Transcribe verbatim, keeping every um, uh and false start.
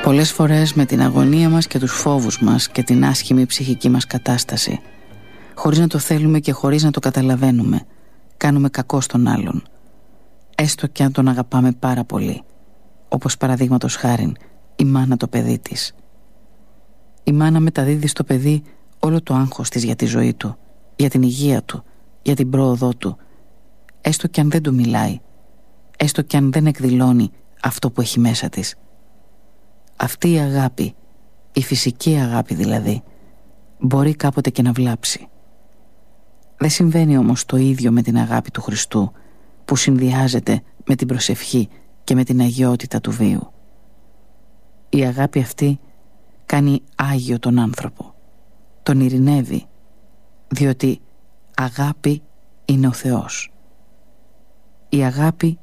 Πολλές φορές με την αγωνία μας και τους φόβους μας και την άσχημη ψυχική μας κατάσταση, χωρίς να το θέλουμε και χωρίς να το καταλαβαίνουμε, κάνουμε κακό στον άλλον, έστω κι αν τον αγαπάμε πάρα πολύ, όπως παραδείγματος χάριν η μάνα το παιδί της. Η μάνα μεταδίδει στο παιδί όλο το άγχος της για τη ζωή του, για την υγεία του, για την πρόοδό του, έστω κι αν δεν του μιλάει, έστω κι αν δεν εκδηλώνει αυτό που έχει μέσα της. Αυτή η αγάπη, η φυσική αγάπη δηλαδή, μπορεί κάποτε και να βλάψει. Δεν συμβαίνει όμως το ίδιο με την αγάπη του Χριστού, που συνδυάζεται με την προσευχή και με την αγιότητα του βίου. Η αγάπη αυτή κάνει άγιο τον άνθρωπο, τον ειρηνεύει, διότι αγάπη είναι ο Θεός. Η αγάπη